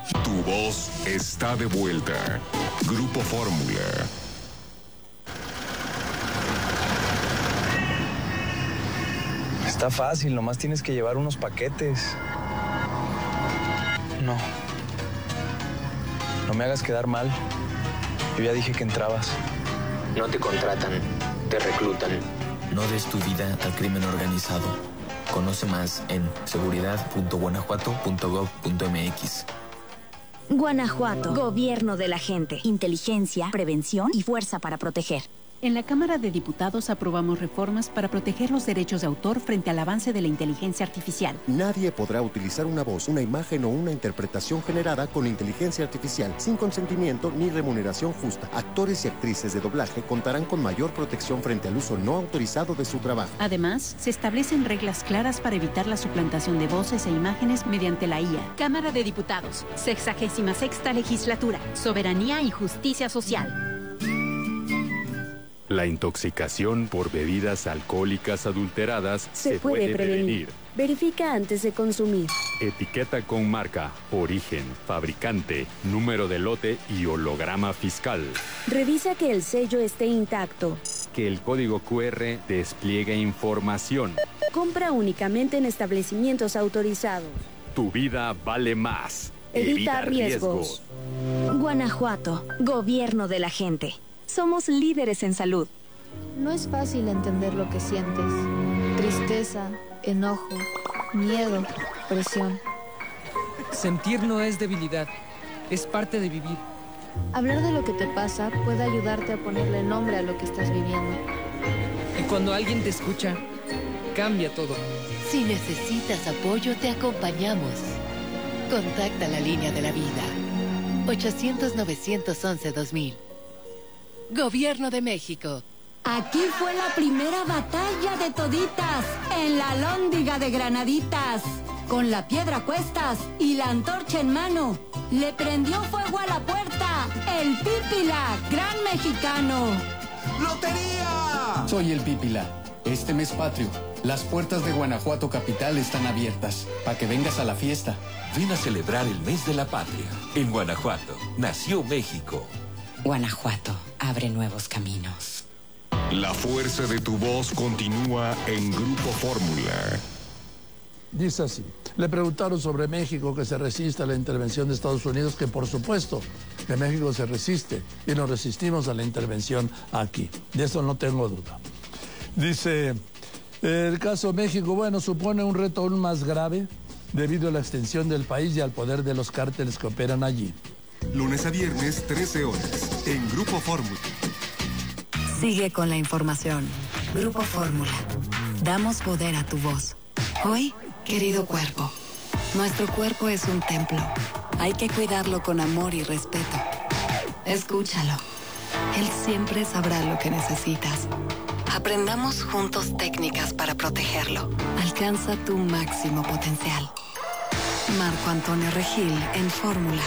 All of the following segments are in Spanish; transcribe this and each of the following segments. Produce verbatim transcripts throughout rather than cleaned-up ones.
Tu voz está de vuelta. Grupo Fórmula. Está fácil, nomás tienes que llevar unos paquetes. No. No me hagas quedar mal. Yo ya dije que entrabas. No te contratan, te reclutan. No des tu vida al crimen organizado. Conoce más en seguridad punto guanajuato punto gob punto mx. Guanajuato, gobierno de la gente. Inteligencia, prevención y fuerza para proteger. En la Cámara de Diputados aprobamos reformas para proteger los derechos de autor frente al avance de la inteligencia artificial. Nadie podrá utilizar una voz, una imagen o una interpretación generada con inteligencia artificial sin consentimiento ni remuneración justa. Actores y actrices de doblaje contarán con mayor protección frente al uso no autorizado de su trabajo. Además, se establecen reglas claras para evitar la suplantación de voces e imágenes mediante la I A. Cámara de Diputados, sexagésima sexta legislatura, soberanía y justicia social. La intoxicación por bebidas alcohólicas adulteradas se, se puede, puede prevenir. prevenir. Verifica antes de consumir. Etiqueta con marca, origen, fabricante, número de lote y holograma fiscal. Revisa que el sello esté intacto. Que el código cu erre despliegue información. Compra únicamente en establecimientos autorizados. Tu vida vale más. Evita, Evita riesgos. riesgos. Guanajuato, gobierno de la gente. Somos líderes en salud. No es fácil entender lo que sientes. Tristeza, enojo, miedo, presión. Sentir no es debilidad, es parte de vivir. Hablar de lo que te pasa puede ayudarte a ponerle nombre a lo que estás viviendo. Y cuando alguien te escucha, cambia todo. Si necesitas apoyo, te acompañamos. Contacta la línea de la vida. ochocientos, novecientos once, dos mil. Gobierno de México. Aquí fue la primera batalla de toditas, en la Lóndiga de Granaditas. Con la piedra a cuestas y la antorcha en mano, le prendió fuego a la puerta el Pípila, gran mexicano. ¡Lotería! Soy el Pípila. Este mes patrio, las puertas de Guanajuato Capital están abiertas, para que vengas a la fiesta. Ven a celebrar el mes de la patria. En Guanajuato, nació México. Guanajuato, abre nuevos caminos. La fuerza de tu voz continúa en Grupo Fórmula. Dice así, le preguntaron sobre México que se resiste a la intervención de Estados Unidos, que por supuesto que México se resiste y nos resistimos a la intervención aquí. De eso no tengo duda. Dice, el caso México, bueno, supone un reto aún más grave debido a la extensión del país y al poder de los cárteles que operan allí. Lunes a viernes, trece horas, en Grupo Fórmula. Sigue con la información. Grupo Fórmula. Damos poder a tu voz. Hoy, querido cuerpo, nuestro cuerpo es un templo. Hay que cuidarlo con amor y respeto. Escúchalo. Él siempre sabrá lo que necesitas. Aprendamos juntos técnicas para protegerlo. Alcanza tu máximo potencial. Marco Antonio Regil en Fórmula.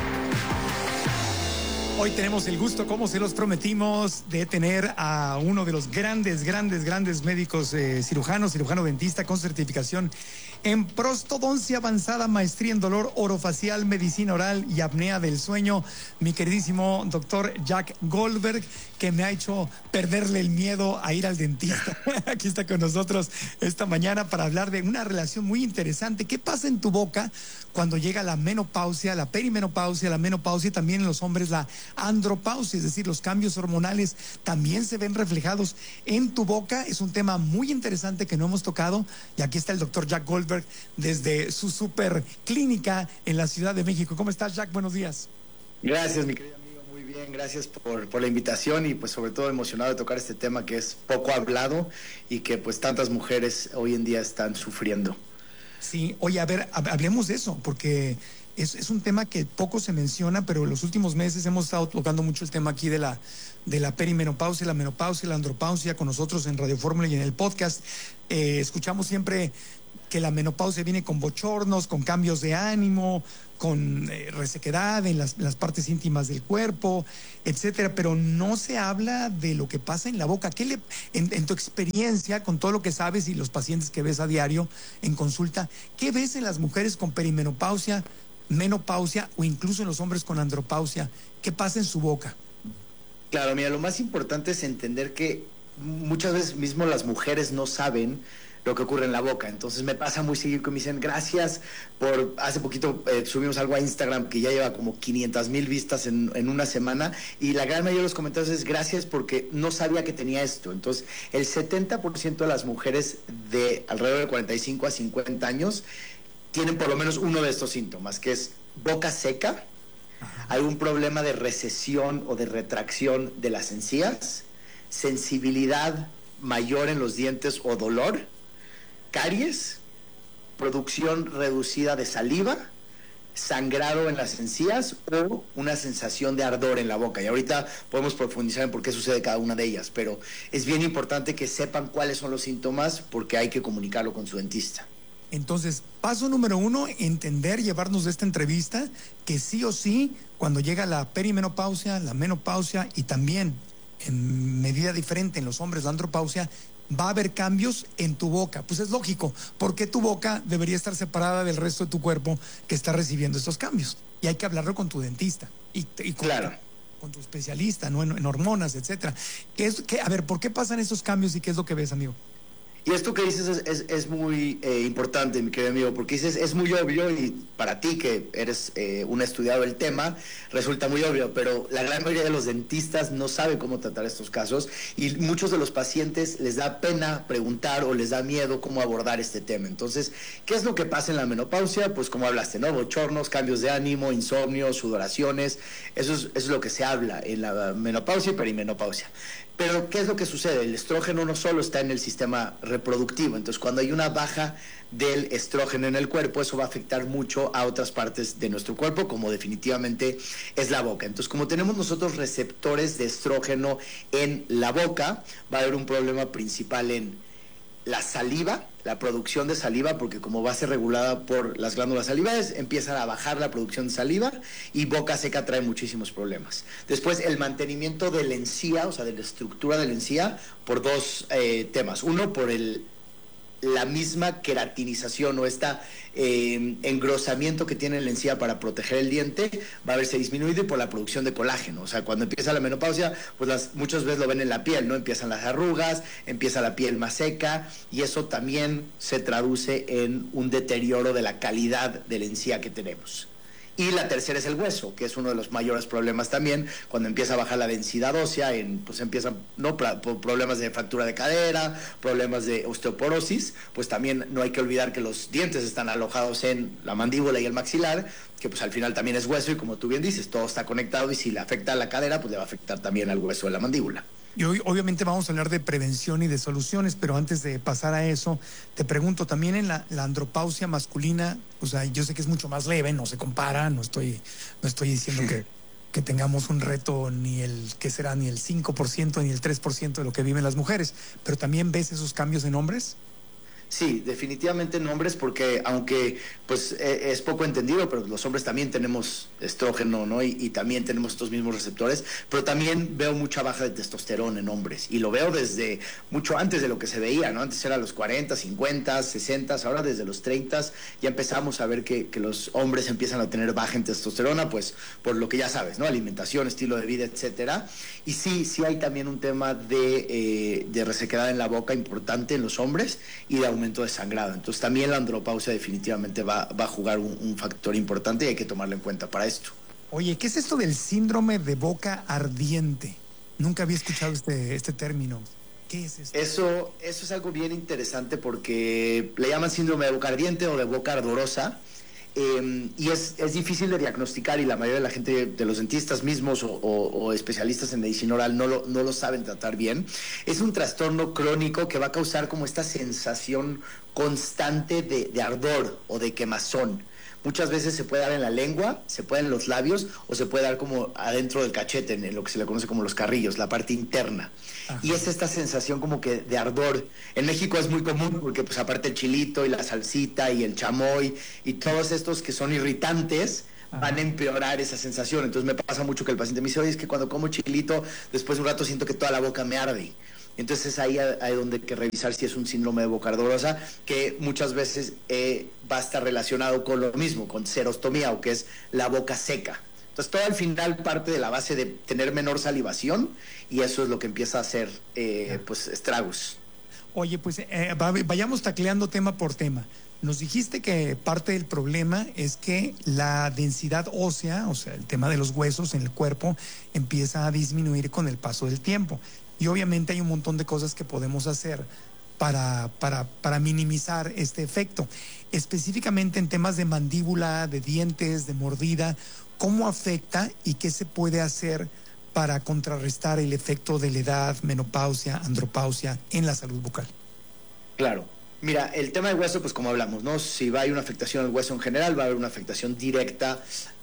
Hoy tenemos el gusto, como se los prometimos, de tener a uno de los grandes, grandes, grandes médicos eh, cirujanos, cirujano dentista con certificación en prostodoncia avanzada, maestría en dolor orofacial, medicina oral y apnea del sueño, mi queridísimo doctor Jack Goldberg, que me ha hecho perderle el miedo a ir al dentista. Aquí está con nosotros esta mañana para hablar de una relación muy interesante. ¿Qué pasa en tu boca cuando llega la menopausia, la perimenopausia, la menopausia y también en los hombres la andropausia? Es decir, los cambios hormonales también se ven reflejados en tu boca. Es un tema muy interesante que no hemos tocado y aquí está el doctor Jack Goldberg desde su super clínica en la Ciudad de México. ¿Cómo estás, Jack? Buenos días. Gracias, mi querido amigo. Muy bien, gracias por, por la invitación y pues sobre todo emocionado de tocar este tema que es poco hablado y que pues tantas mujeres hoy en día están sufriendo. Sí, oye, a ver, hablemos de eso, porque es, es un tema que poco se menciona, pero en los últimos meses hemos estado tocando mucho el tema aquí de la, de la perimenopausia, la menopausia, la andropausia con nosotros en Radio Fórmula y en el podcast. Eh, escuchamos siempre que la menopausia viene con bochornos, con cambios de ánimo, con eh, resequedad en las, las partes íntimas del cuerpo, etcétera, pero no se habla de lo que pasa en la boca. ¿Qué le, en, en tu experiencia, con todo lo que sabes y los pacientes que ves a diario en consulta, qué ves en las mujeres con perimenopausia menopausia o incluso en los hombres con andropausia? ¿Qué pasa en su boca? Claro, mira, lo más importante es entender que muchas veces mismo las mujeres no saben lo que ocurre en la boca. Entonces me pasa muy seguido que me dicen gracias por, hace poquito eh, subimos algo a Instagram que ya lleva como quinientas mil vistas en, en una semana, y la gran mayoría de los comentarios es gracias porque no sabía que tenía esto. Entonces el setenta por ciento de las mujeres de alrededor de cuarenta y cinco a cincuenta años tienen por lo menos uno de estos síntomas, que es boca seca, algún problema de recesión o de retracción de las encías, sensibilidad mayor en los dientes o dolor, caries, producción reducida de saliva, sangrado en las encías o una sensación de ardor en la boca. Y ahorita podemos profundizar en por qué sucede cada una de ellas, pero es bien importante que sepan cuáles son los síntomas porque hay que comunicarlo con su dentista. Entonces, paso número uno, entender, llevarnos de esta entrevista que sí o sí, cuando llega la perimenopausia, la menopausia y también en medida diferente en los hombres la andropausia, va a haber cambios en tu boca. Pues es lógico, porque tu boca debería estar separada del resto de tu cuerpo que está recibiendo estos cambios. Y hay que hablarlo con tu dentista y, y con, claro. con tu especialista, ¿no? en, en hormonas, etcétera. ¿Qué es, qué, a ver, ¿por qué pasan esos cambios y qué es lo que ves, amigo? Y esto que dices es, es, es muy eh, importante, mi querido amigo, porque dices, es muy obvio, y para ti que eres eh, un estudiado del tema, resulta muy obvio, pero la gran mayoría de los dentistas no sabe cómo tratar estos casos, y muchos de los pacientes les da pena preguntar o les da miedo cómo abordar este tema. Entonces, ¿qué es lo que pasa en la menopausia? Pues como hablaste, ¿no? Bochornos, cambios de ánimo, insomnio, sudoraciones, eso es, eso es lo que se habla en la menopausia y perimenopausia. Pero, ¿qué es lo que sucede? El estrógeno no solo está en el sistema reproductivo, entonces cuando hay una baja del estrógeno en el cuerpo, eso va a afectar mucho a otras partes de nuestro cuerpo, como definitivamente es la boca. Entonces, como tenemos nosotros receptores de estrógeno en la boca, va a haber un problema principal en la saliva, la producción de saliva, porque como va a ser regulada por las glándulas salivales, empieza a bajar la producción de saliva y boca seca trae muchísimos problemas. Después, el mantenimiento de la encía, o sea, de la estructura de la encía, por dos eh, temas. Uno, por el la misma queratinización o este eh, engrosamiento que tiene la encía para proteger el diente va a verse disminuido, y por la producción de colágeno. O sea, cuando empieza la menopausia, pues las, muchas veces lo ven en la piel, ¿no? Empiezan las arrugas, empieza la piel más seca, y eso también se traduce en un deterioro de la calidad de la encía que tenemos. Y la tercera es el hueso, que es uno de los mayores problemas también, cuando empieza a bajar la densidad ósea, en, pues empiezan ¿no? problemas de fractura de cadera, problemas de osteoporosis, pues también no hay que olvidar que los dientes están alojados en la mandíbula y el maxilar, que pues al final también es hueso, y como tú bien dices, todo está conectado, y si le afecta a la cadera, pues le va a afectar también al hueso de la mandíbula. Y hoy obviamente vamos a hablar de prevención y de soluciones, pero antes de pasar a eso, te pregunto, también en la, la andropausia masculina, o sea, yo sé que es mucho más leve, no se compara, no estoy, no estoy diciendo que, que tengamos un reto ni el, ¿qué será? Ni el cinco por ciento ni el tres por ciento de lo que viven las mujeres, pero también ves esos cambios en hombres. Sí, definitivamente en hombres, porque aunque pues eh, es poco entendido, pero los hombres también tenemos estrógeno, ¿no? Y, y también tenemos estos mismos receptores, pero también veo mucha baja de testosterona en hombres, y lo veo desde mucho antes de lo que se veía, ¿no? Antes era los cuarenta, cincuenta, sesenta, ahora desde los treinta ya empezamos a ver que, que los hombres empiezan a tener baja en testosterona, pues por lo que ya sabes, ¿no? Alimentación, estilo de vida, etcétera. Y sí, sí hay también un tema de, eh, de resequedad en la boca importante en los hombres, y de aumento de sangrado. Entonces también la andropausia definitivamente va, va a jugar un, un factor importante, y hay que tomarlo en cuenta para esto. Oye, ¿qué es esto del síndrome de boca ardiente? Nunca había escuchado este, este término. ¿Qué es esto? Eso, eso es algo bien interesante, porque le llaman síndrome de boca ardiente o de boca ardorosa. Eh, y es, es difícil de diagnosticar, y la mayoría de la gente, de los dentistas mismos o, o, o especialistas en medicina oral, no lo, no lo saben tratar bien. Es un trastorno crónico que va a causar como esta sensación constante de, de ardor o de quemazón. Muchas veces se puede dar en la lengua, se puede en los labios, o se puede dar como adentro del cachete, en lo que se le conoce como los carrillos, la parte interna. Ajá. Y es esta sensación como que de ardor. En México es muy común porque pues aparte el chilito y la salsita y el chamoy y todos estos que son irritantes, ajá, van a empeorar esa sensación. Entonces me pasa mucho que el paciente me dice, oye, es que cuando como chilito, después de un rato siento que toda la boca me arde. Entonces ahí hay donde hay que revisar si es un síndrome de boca ardorosa, que muchas veces eh, va a estar relacionado con lo mismo, con xerostomía, o que es la boca seca. Entonces todo al final parte de la base de tener menor salivación, y eso es lo que empieza a hacer eh, pues estragos. Oye, pues eh, vayamos tacleando tema por tema. Nos dijiste que parte del problema es que la densidad ósea, o sea, el tema de los huesos en el cuerpo, empieza a disminuir con el paso del tiempo. Y obviamente hay un montón de cosas que podemos hacer para, para, para minimizar este efecto. Específicamente en temas de mandíbula, de dientes, de mordida, ¿cómo afecta y qué se puede hacer para contrarrestar el efecto de la edad, menopausia, andropausia en la salud bucal? Claro. Mira, el tema del hueso, pues como hablamos, ¿no? Si va a haber una afectación al hueso en general, va a haber una afectación directa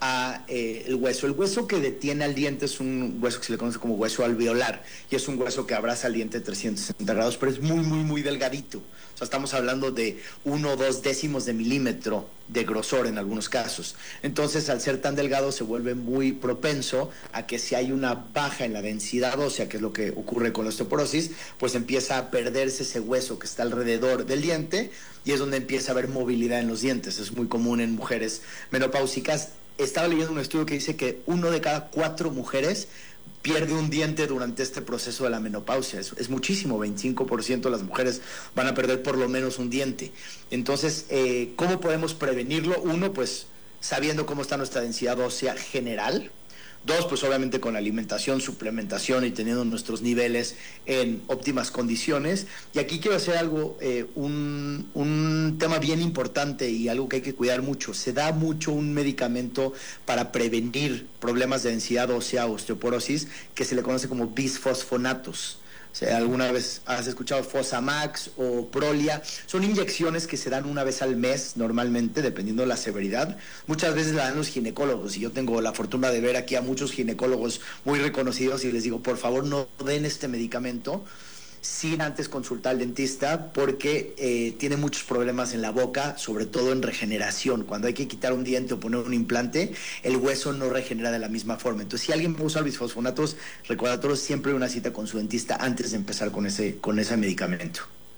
a eh, el hueso. El hueso que detiene al diente es un hueso que se le conoce como hueso alveolar, y es un hueso que abraza al diente de trescientos sesenta grados, pero es muy, muy, muy delgadito. O sea, estamos hablando de uno o dos décimos de milímetro de grosor en algunos casos. Entonces, al ser tan delgado, se vuelve muy propenso a que si hay una baja en la densidad ósea, que es lo que ocurre con la osteoporosis, pues empieza a perderse ese hueso que está alrededor del diente, y es donde empieza a haber movilidad en los dientes. Es muy común en mujeres menopáusicas. Estaba leyendo un estudio que dice que uno de cada cuatro mujeres pierde un diente durante este proceso de la menopausia. Es, es muchísimo, veinticinco por ciento de las mujeres van a perder por lo menos un diente. Entonces, eh, ¿cómo podemos prevenirlo? Uno, pues sabiendo cómo está nuestra densidad ósea general. Dos, pues obviamente con alimentación, suplementación y teniendo nuestros niveles en óptimas condiciones. Y aquí quiero hacer algo, eh, un, un tema bien importante y algo que hay que cuidar mucho. Se da mucho un medicamento para prevenir problemas de densidad ósea o osteoporosis que se le conoce como bisfosfonatos. O sea, alguna vez has escuchado Fosamax o Prolia. Son inyecciones que se dan una vez al mes normalmente, dependiendo de la severidad. Muchas veces la dan los ginecólogos, y yo tengo la fortuna de ver aquí a muchos ginecólogos muy reconocidos y les digo, por favor, no den este medicamento sin antes consultar al dentista, porque eh, tiene muchos problemas en la boca, sobre todo en regeneración. Cuando hay que quitar un diente o poner un implante, el hueso no regenera de la misma forma. Entonces, si alguien va a usar bisfosfonatos, recordatorios, siempre una cita con su dentista antes de empezar con ese, con ese medicamento.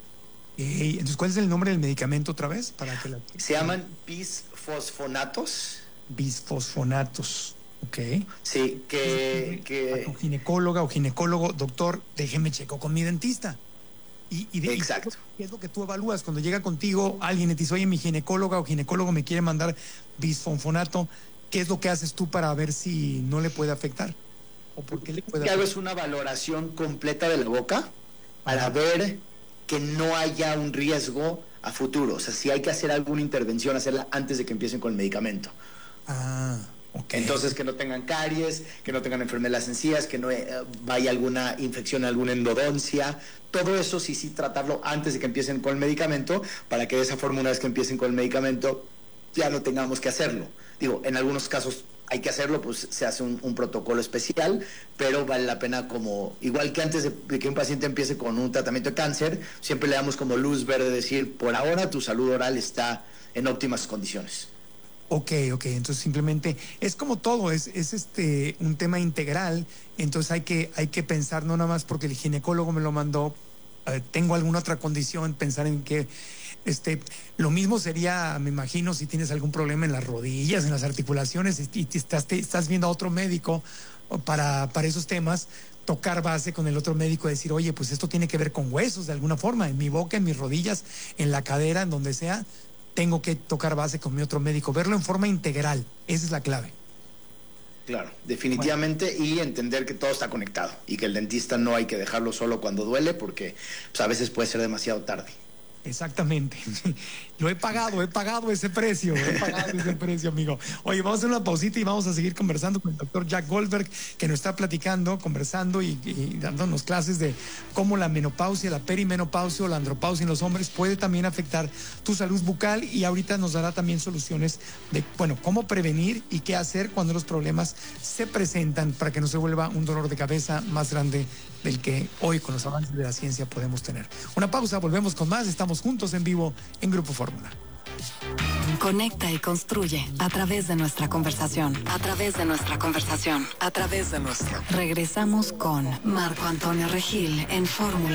Hey, entonces, ¿cuál es el nombre del medicamento otra vez? Para que la... Se llaman bisfosfonatos. Bisfosfonatos. Ok. Sí, que... que... A tu ginecóloga o ginecólogo, doctor, déjeme checo con mi dentista. Y, y de, Exacto. ¿Qué es lo que tú evalúas? Cuando llega contigo alguien y te dice, oye, mi ginecóloga o ginecólogo me quiere mandar bisfosfonato, ¿qué es lo que haces tú para ver si no le puede afectar? ¿O por qué le puede afectar? Lo que hago es una valoración completa de la boca para Ajá. ver que no haya un riesgo a futuro. O sea, si hay que hacer alguna intervención, hacerla antes de que empiecen con el medicamento. Ah... Okay. Entonces, que no tengan caries, que no tengan enfermedades encías, que no eh, vaya alguna infección, alguna endodoncia. Todo eso sí, sí, tratarlo antes de que empiecen con el medicamento, para que de esa forma, una vez que empiecen con el medicamento, ya no tengamos que hacerlo. Digo, en algunos casos hay que hacerlo, pues se hace un, un protocolo especial, pero vale la pena, como igual que antes de, de que un paciente empiece con un tratamiento de cáncer, siempre le damos como luz verde, decir, por ahora tu salud oral está en óptimas condiciones. Ok, ok, entonces simplemente es como todo, es, es este un tema integral, entonces hay que, hay que pensar no nada más porque el ginecólogo me lo mandó, eh, tengo alguna otra condición, pensar en que este, lo mismo sería, me imagino, si tienes algún problema en las rodillas, en las articulaciones y te estás, te estás viendo a otro médico para, para esos temas, tocar base con el otro médico y decir, oye, pues esto tiene que ver con huesos de alguna forma, en mi boca, en mis rodillas, en la cadera, en donde sea. Tengo que tocar base con mi otro médico, verlo en forma integral, esa es la clave. Claro, definitivamente, bueno. Y entender que todo está conectado y que el dentista no hay que dejarlo solo cuando duele, porque pues, a veces puede ser demasiado tarde. Exactamente. Lo he pagado, he pagado ese precio, he pagado ese precio, amigo. Oye, vamos a hacer una pausita y vamos a seguir conversando con el doctor Jack Goldberg, que nos está platicando, conversando y, y dándonos clases de cómo la menopausia, la perimenopausia o la andropausia en los hombres puede también afectar tu salud bucal, y ahorita nos dará también soluciones de, bueno, cómo prevenir y qué hacer cuando los problemas se presentan para que no se vuelva un dolor de cabeza más grande del que hoy con los avances de la ciencia podemos tener. Una pausa, volvemos con más, estamos juntos en vivo en Grupo Fórmula. Conecta y construye a través de nuestra conversación, a través de nuestra conversación, a través de nuestra. Regresamos con Marco Antonio Regil en Fórmula.